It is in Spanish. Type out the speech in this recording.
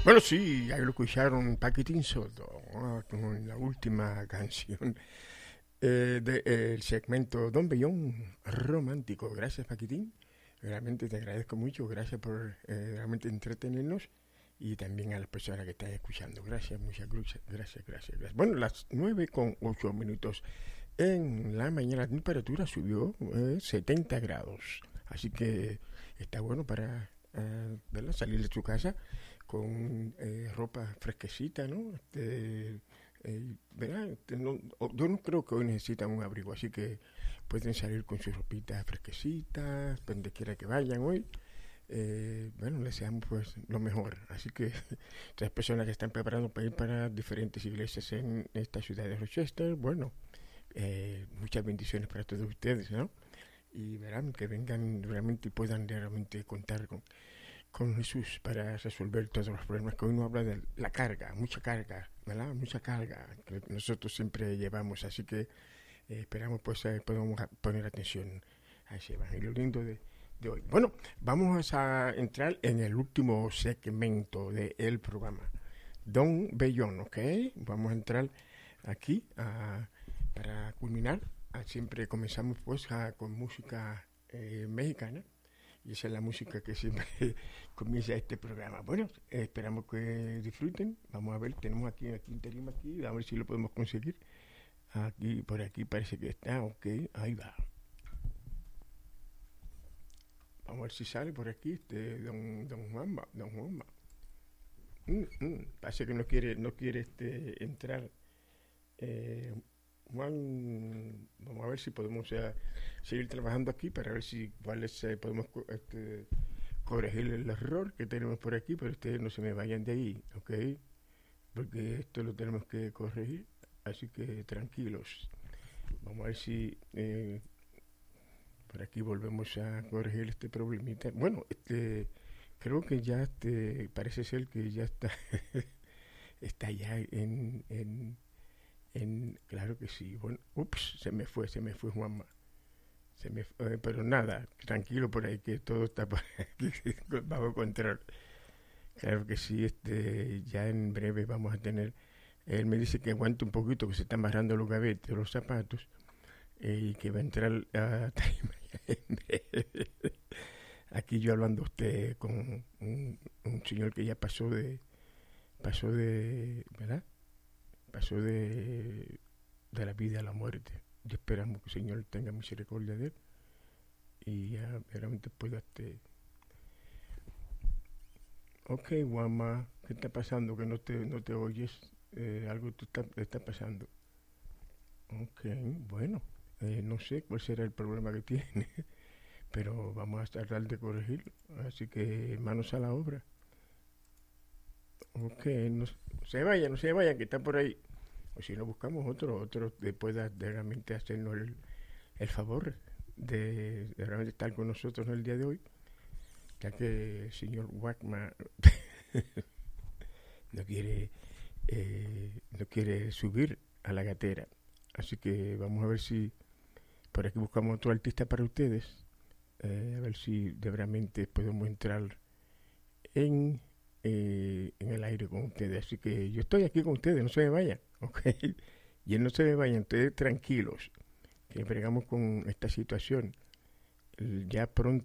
Bueno, sí, ahí lo escucharon Paquitín Soto con la última canción del segmento Don Bellón Romántico. Gracias, Paquitín. Realmente te agradezco mucho. Gracias por realmente entretenernos y también a las personas que están escuchando. Gracias, muchas gracias. Bueno, las 9:08 en la mañana la temperatura subió 70 grados. Así que está bueno para salir de su casa con ropa fresquecita, ¿no? ¿Verdad? Yo no creo que hoy necesitan un abrigo, así que pueden salir con sus ropitas fresquecitas, donde quiera que vayan hoy. Bueno, les deseamos pues lo mejor. Así que las personas que están preparando para ir para diferentes iglesias en esta ciudad de Rochester, bueno, muchas bendiciones para todos ustedes, ¿no? Y verán que vengan realmente y puedan realmente contar con Jesús para resolver todos los problemas, que hoy no habla de la carga, mucha carga, ¿verdad? Mucha carga que nosotros siempre llevamos, así que esperamos pues podamos poner atención a ese evangelio lindo de hoy. Bueno, vamos a entrar en el último segmento del programa, Don Bellón, ¿ok? Vamos a entrar aquí para culminar. Siempre comenzamos pues con música mexicana. Y esa es la música que siempre comienza este programa. Bueno, esperamos que disfruten. Vamos a ver, tenemos aquí un tarima aquí, a ver si lo podemos conseguir. Aquí, por aquí parece que está, ok, ahí va. Vamos a ver si sale por aquí don Juanma. Parece que no quiere entrar. Juan, vamos a ver si podemos seguir trabajando aquí para ver si podemos corregir el error que tenemos por aquí, pero ustedes no se me vayan de ahí, ¿ok? Porque esto lo tenemos que corregir, así que tranquilos. Vamos a ver si por aquí volvemos a corregir este problemita. Bueno, creo que ya parece ser que ya está está ya claro que sí. Bueno, se me fue Juanma. Pero nada, tranquilo por ahí que todo está por aquí bajo control. Claro que sí, ya en breve vamos a tener. Él me dice que aguante un poquito, que se están amarrando los gavetes, los zapatos, y que va a entrar a tarima en breve. Aquí yo hablando a usted con un señor que ya pasó de, ¿verdad? Pasó de la vida a la muerte. Y esperamos que el Señor tenga misericordia de él y ya realmente pueda Ok, Guama, ¿qué está pasando? Que no te oyes. Algo te está pasando. Ok, bueno, no sé cuál será el problema que tiene, pero vamos a tratar de corregirlo. Así que manos a la obra. Ok, no se vayan, que está por ahí. O si no, buscamos otro que pueda realmente hacernos el favor de realmente estar con nosotros en el día de hoy, ya que el señor Wagman no quiere subir a la gatera. Así que vamos a ver si por aquí buscamos otro artista para ustedes, a ver si realmente podemos entrar en el aire con ustedes. Así que yo estoy aquí con ustedes, no se me vayan, ¿ok? Y no se me vayan, ustedes tranquilos, que bregamos con esta situación. Ya pronto